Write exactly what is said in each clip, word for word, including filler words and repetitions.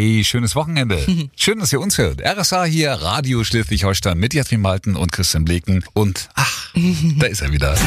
Hey, schönes Wochenende. Schön, dass ihr uns hört. R S A hier, Radio Schleswig-Holstein mit Jasmin Malten und Christian Bleken. Und ach, da ist er wieder.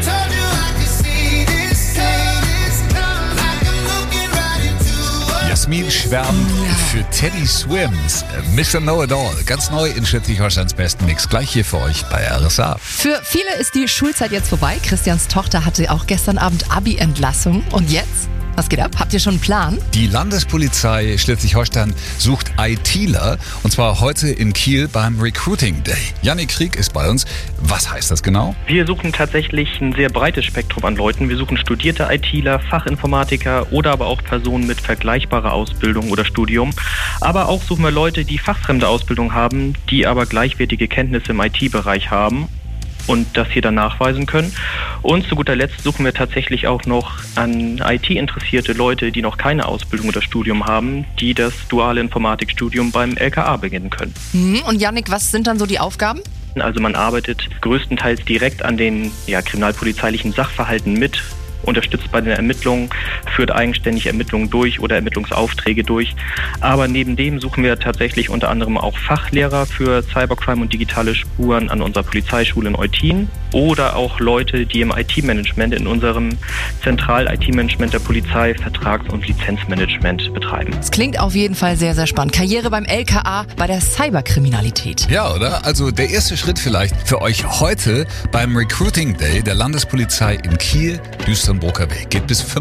Jasmin schwärmt für Teddy Swims, Mister Know-It-All. Ganz neu in Schleswig-Holsteins besten Mix. Gleich hier für euch bei R S A. Für viele ist die Schulzeit jetzt vorbei. Christians Tochter hatte auch gestern Abend Abi-Entlassung. Und jetzt? Was geht ab? Habt ihr schon einen Plan? Die Landespolizei Schleswig-Holstein sucht ITler und zwar heute in Kiel beim Recruiting Day. Jannik Krieg ist bei uns. Was heißt das genau? Wir suchen tatsächlich ein sehr breites Spektrum an Leuten. Wir suchen studierte ITler, Fachinformatiker oder aber auch Personen mit vergleichbarer Ausbildung oder Studium. Aber auch suchen wir Leute, die fachfremde Ausbildung haben, die aber gleichwertige Kenntnisse im I T-Bereich haben und das hier dann nachweisen können. Und zu guter Letzt suchen wir tatsächlich auch noch an I T-interessierte Leute, die noch keine Ausbildung oder Studium haben, die das duale Informatikstudium beim L K A beginnen können. Mhm. Und Jannik, was sind dann so die Aufgaben? Also man arbeitet größtenteils direkt an den ja, kriminalpolizeilichen Sachverhalten mit, unterstützt bei den Ermittlungen, führt eigenständig Ermittlungen durch oder Ermittlungsaufträge durch. Aber neben dem suchen wir tatsächlich unter anderem auch Fachlehrer für Cybercrime und digitale Spuren an unserer Polizeischule in Eutin oder auch Leute, die im I T-Management in unserem Zentral-I T-Management der Polizei Vertrags- und Lizenzmanagement betreiben. Das klingt auf jeden Fall sehr, sehr spannend. Karriere beim L K A bei der Cyberkriminalität. Ja, oder? Also der erste Schritt vielleicht für euch heute beim Recruiting Day der Landespolizei in Kiel, Düstern-Brucker Weg. Geht bis fünf